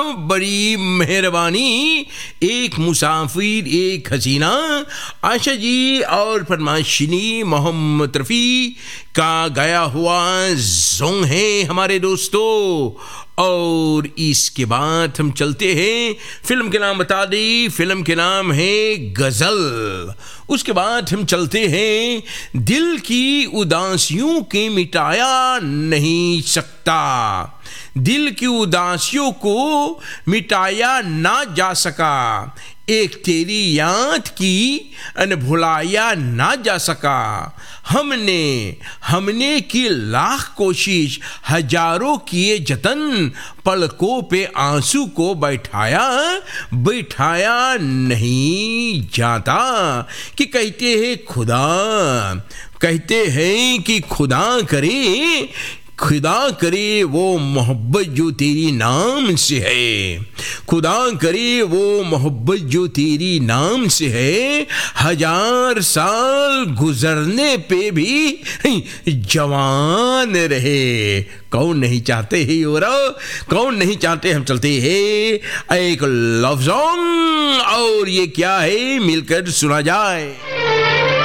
बड़ी मेहरबानी, एक मुसाफिर एक हसीना, आशा जी और फरमाशिनी मोहम्मद रफ़ी का गाया हुआ ज़ोंग है हमारे दोस्तों। और इसके बाद हम चलते हैं, फिल्म के नाम बता दी, फिल्म के नाम है गज़ल। उसके बाद हम चलते हैं, दिल की उदासियों के मिटाया नहीं सकता, दिल की उदासियों को मिटाया ना जा सका, एक तेरी याद की अन भुलाया ना जा सका, हमने की लाख कोशिश हजारों किए जतन, पलकों पे आंसू को बैठाया नहीं जाता। कि कहते हैं कि खुदा करे वो मोहब्बत जो तेरी नाम से है, खुदा करे वो मोहब्बत जो तेरी नाम से है, 1000 साल गुजरने पे भी जवान रहे। कौन नहीं चाहते है और कौन नहीं चाहते। हम चलते हैं एक लव सॉन्ग, और ये क्या है मिलकर सुना जाए।